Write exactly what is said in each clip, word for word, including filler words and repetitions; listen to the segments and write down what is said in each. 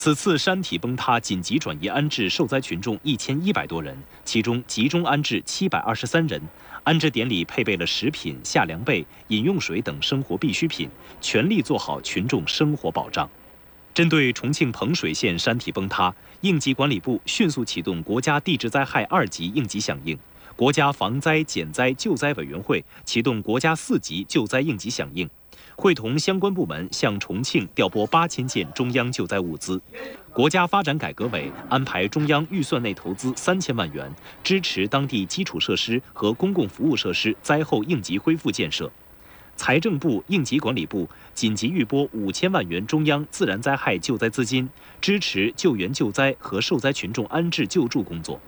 此次山体崩塌紧急转移安置受灾群众一千一百多人，其中集中安置七百二十三人。安置点里配备了食品、夏凉被、饮用水等生活必需品，全力做好群众生活保障。针对重庆彭水县山体崩塌，应急管理部迅速启动国家地质灾害二级应急响应，国家防灾减灾救灾委员会启动国家四级救灾应急响应。会同相关部门向重庆调拨八千件中央救灾物资，国家发展改革委安排中央预算内投资三千万元，支持当地基础设施和公共服务设施灾后应急恢复建设。财政部、应急管理部紧急预拨五千万元中央自然灾害救灾资金，支持救援救灾和受灾群众安置救助工作。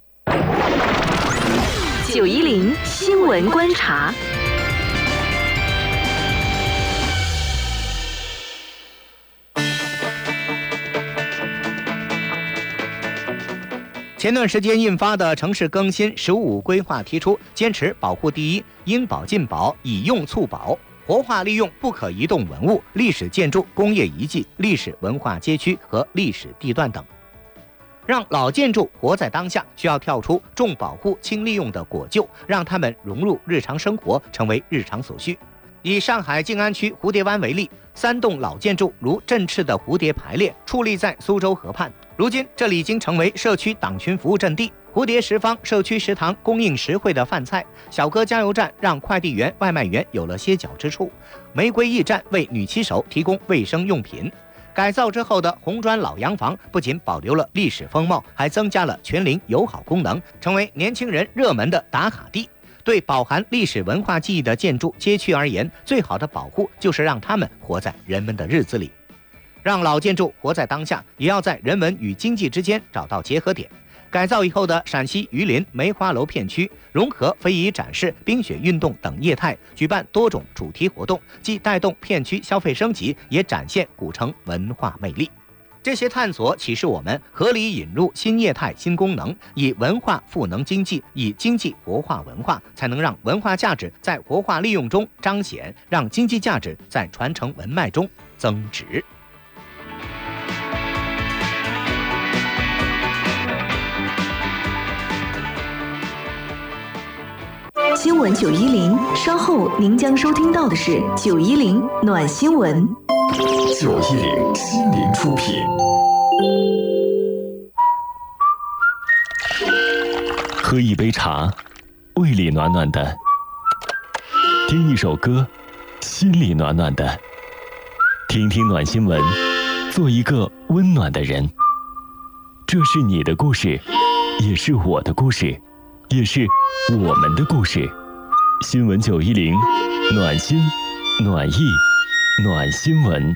九一零新闻观察。 前段时间印发的城市更新“十五”规划提出，坚持保护第一，应保尽保，以用促保，活化利用不可移动文物、历史建筑、工业遗迹、历史文化街区和历史地段等。让老建筑活在当下，需要跳出重保护轻利用的稘臼，让它们融入日常生活，成为日常所需。以上海静安区蝴蝶湾为例，三栋老建筑如振翅的蝴蝶排列，矗立在苏州河畔。如今这里已经成为社区党群服务阵地，蝴蝶食坊社区食堂供应实惠的饭菜，小哥加油站让快递员、外卖员有了歇脚之处，玫瑰驿站为女骑手提供卫生用品。改造之后的红砖老洋房不仅保留了历史风貌，还增加了全龄友好功能，成为年轻人热门的打卡地。对饱含历史文化记忆的建筑街区而言，最好的保护就是让它们活在人们的日子里。让老建筑活在当下，也要在人文与经济之间找到结合点。改造以后的陕西榆林梅花楼片区，融合非遗展示、冰雪运动等业态，举办多种主题活动，既带动片区消费升级，也展现古城文化魅力。这些探索启示我们，合理引入新业态、新功能，以文化赋能经济，以经济活化文化，才能让文化价值在活化利用中彰显，让经济价值在传承文脉中增值。 新闻九一零，稍后您将收听到的是九一零暖新闻。 九一零心灵出品。喝一杯茶，胃里暖暖的；听一首歌，心里暖暖的。听听暖新闻，做一个温暖的人。这是你的故事，也是我的故事，也是我们的故事。新闻九一零，暖心、暖意、暖新闻。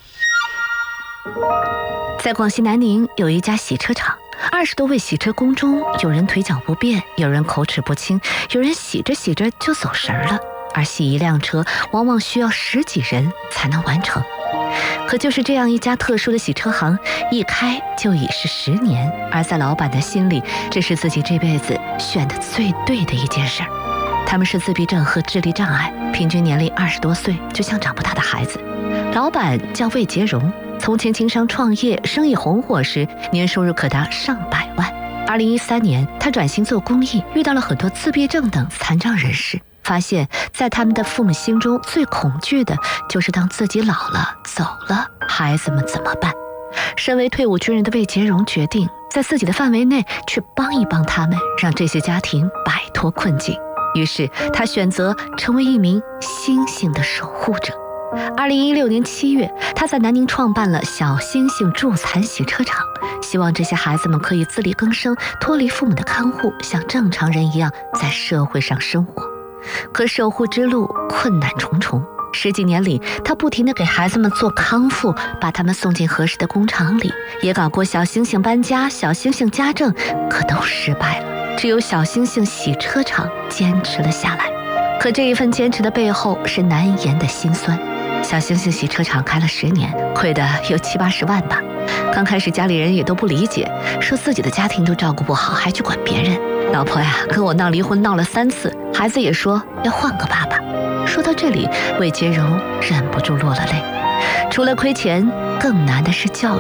在广西南宁有一家洗车厂，二十多位洗车工中，有人腿脚不便，有人口齿不清，有人洗着洗着就走神了。而洗一辆车往往需要十几人才能完成。可就是这样一家特殊的洗车行，一开就已是十年，而在老板的心里，这是自己这辈子选的最对的一件事儿。他们是自闭症和智力障碍，平均年龄二十多岁，就像长不大的孩子。老板叫魏杰荣，从前经商创业，生意红火时，年收入可达上百万。二零一三年，他转型做公益，遇到了很多自闭症等残障人士，发现在他们的父母心中最恐惧的就是当自己老了走了，孩子们怎么办？身为退伍军人的魏杰荣决定在自己的范围内去帮一帮他们，让这些家庭摆脱困境。于是他选择成为一名星星的守护者。二零一六年七月，他在南宁创办了小星星助残洗车场，希望这些孩子们可以自力更生，脱离父母的看护，像正常人一样在社会上生活。可守护之路困难重重，十几年里，他不停地给孩子们做康复，把他们送进合适的工厂里，也搞过小星星搬家、小星星家政，可都失败了。只有小星星洗车场坚持了下来。可这一份坚持的背后是难言的辛酸。小星星洗车场开了十年，亏得有七八十万吧。刚开始家里人也都不理解，说自己的家庭都照顾不好，还去管别人。老婆呀，跟我闹离婚闹了三次，孩子也说要换个爸爸。说到这里，魏杰荣忍不住落了泪。除了亏钱，更难的是教育。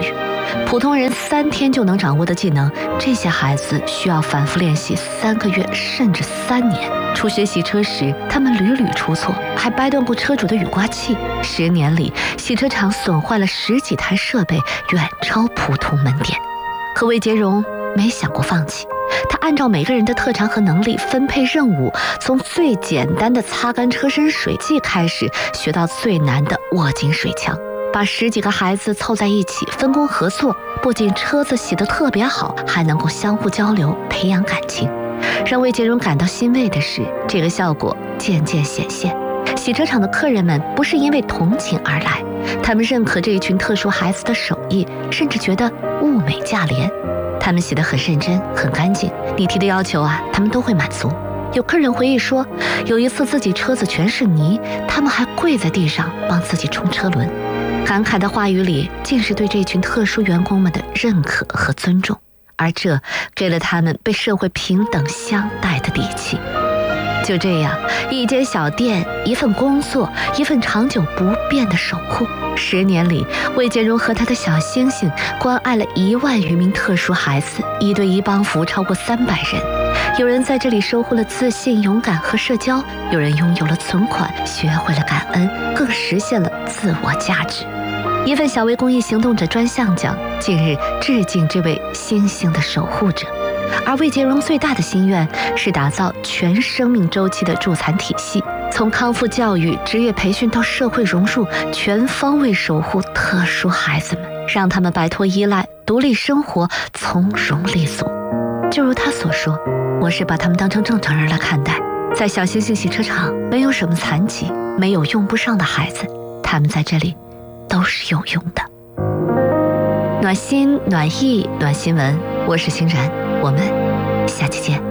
普通人三天就能掌握的技能，这些孩子需要反复练习三个月甚至三年。初学洗车时，他们屡屡出错，还掰断过车主的雨刮器。十年里，洗车场损坏了十几台设备，远超普通门店。可魏杰荣没想过放弃，他按照每个人的特长和能力分配任务，从最简单的擦干车身水剂开始，学到最难的握紧水枪。把十几个孩子凑在一起，分工合作，不仅车子洗得特别好，还能够相互交流，培养感情。让魏杰荣感到欣慰的是，这个效果渐渐显现。洗车场的客人们不是因为同情而来，他们认可这一群特殊孩子的手艺，甚至觉得物美价廉。他们洗得很认真，很干净，你提的要求啊，他们都会满足。有客人回忆说，有一次自己车子全是泥，他们还跪在地上帮自己冲车轮。感慨的话语里，尽是对这群特殊员工们的认可和尊重，而这给了他们被社会平等相待的底气。就这样，一间小店，一份工作，一份长久不变的守护。十年里，魏杰荣和他的小星星关爱了一万余名特殊孩子，一对一帮扶超过三百人。有人在这里收获了自信、勇敢和社交，有人拥有了存款，学会了感恩，更实现了自我价值。一份小微公益行动者专项奖近日致敬这位星星的守护者。而魏杰荣最大的心愿是打造全生命周期的助残体系，从康复教育、职业培训到社会融入，全方位守护特殊孩子们，让他们摆脱依赖，独立生活，从容立足。就如他所说，我是把他们当成正常人来看待。在小星星洗车场，没有什么残疾，没有用不上的孩子，他们在这里都是有用的。暖心、暖意、暖新闻，我是欣然，我们下期见。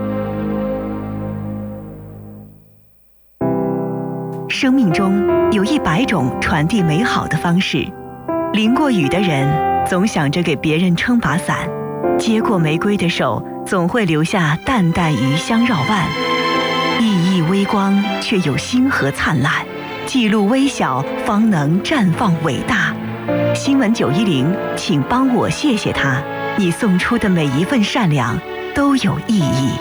生命中有一百种传递美好的方式，淋过雨的人总想着给别人撑把伞，接过玫瑰的手总会留下淡淡余香绕腕。熠熠微光却有星河灿烂，记录微小方能绽放伟大。新闻九一零，请帮我谢谢他，你送出的每一份善良都有意义。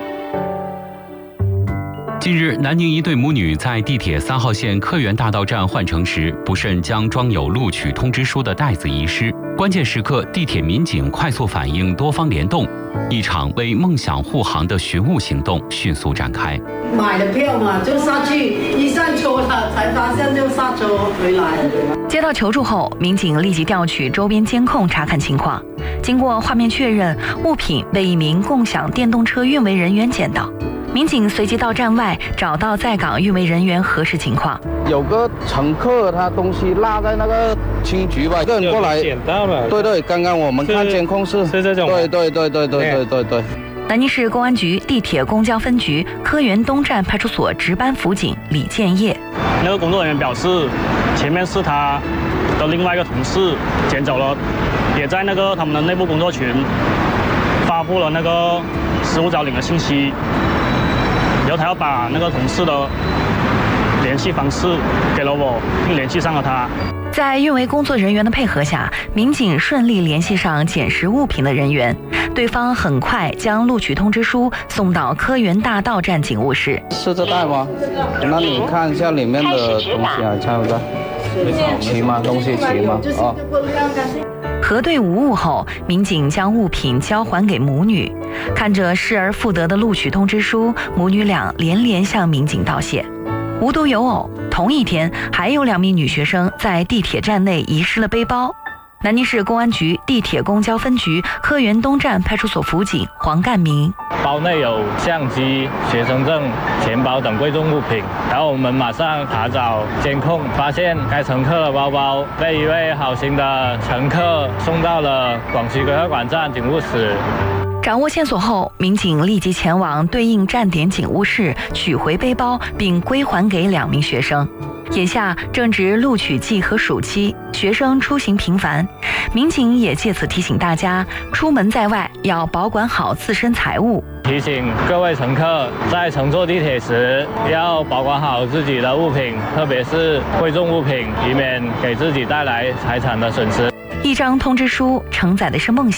近日，南宁一对母女在地铁三号线科园大道站换乘时，不慎将装有录取通知书的袋子遗失。关键时刻，地铁民警快速反应，多方联动，一场为梦想护航的寻物行动迅速展开。 买了票嘛，就上去，一上车了才发现就下车回来。 接到求助后，民警立即调取周边监控查看情况。经过画面确认，物品被一名共享电动车运维人员捡到。民警随即到站外找到在岗运维人员核实情况。 有个乘客他东西落在那个青桔吧，一个人过来捡到了。对对，刚刚我们看监控是是这种。对对对对对对对对。 南宁市公安局地铁公交分局科园东站派出所值班辅警李建业， 那个工作人员表示，前面是他的另外一个同事捡走了，也在那个他们的内部工作群发布了那个失物招领的信息。然后他要把那个同事的联系方式给了我，并联系上了他。 在运维工作人员的配合下，民警顺利联系上捡拾物品的人员，对方很快将录取通知书送到科园大道站警务室。 是这袋吗？那你看一下里面的东西啊，差不多齐吗？东西齐吗？啊。 核对无误后，民警将物品交还给母女。看着失而复得的录取通知书，母女俩连连向民警道谢。无独有偶，同一天还有两名女学生在地铁站内遗失了背包。南宁市公安局地铁公交分局科园东站派出所辅警黄干明， 包内有相机、学生证、钱包等贵重物品，然后我们马上查找监控，发现该乘客的包包被一位好心的乘客送到了广西归会馆站警务室。 掌握线索后，民警立即前往对应站点警务室取回背包，并归还给两名学生。眼下正值录取季和暑期，学生出行频繁，民警也借此提醒大家，出门在外要保管好自身财物。 提醒各位乘客，在乘坐地铁时要保管好自己的物品，特别是贵重物品，以免给自己带来财产的损失。 一张通知书承载的是梦